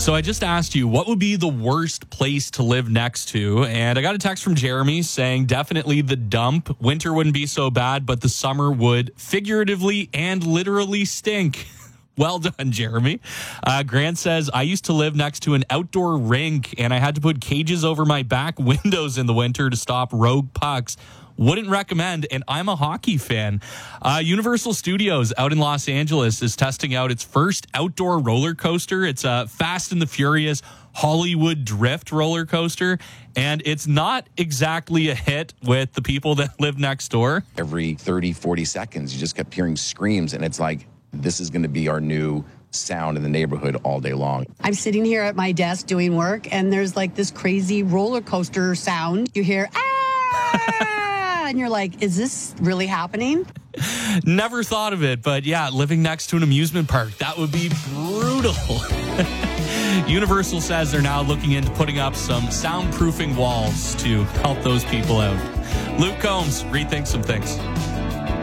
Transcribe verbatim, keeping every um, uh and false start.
So I just asked you, what would be the worst place to live next to? And I got a text from Jeremy saying definitely the dump. Winter wouldn't be so bad, but the summer would figuratively and literally stink. Well done, Jeremy. Uh, Grant says, I used to live next to an outdoor rink, and I had to put cages over my back windows in the winter to stop rogue pucks. Wouldn't recommend, and I'm a hockey fan. Uh, Universal Studios out in Los Angeles is testing out its first outdoor roller coaster. It's a Fast and the Furious Hollywood Drift roller coaster, and it's not exactly a hit with the people that live next door. Every thirty, forty seconds, you just kept hearing screams, and it's like, this is going to be our new sound in the neighborhood all day long. I'm sitting here at my desk doing work, and there's like this crazy roller coaster sound. You hear, ah! And you're like, is this really happening? Never thought of it, but yeah, living next to an amusement park, that would be brutal. Universal says they're now looking into putting up some soundproofing walls to help those people out. Luke Combs, rethink some things.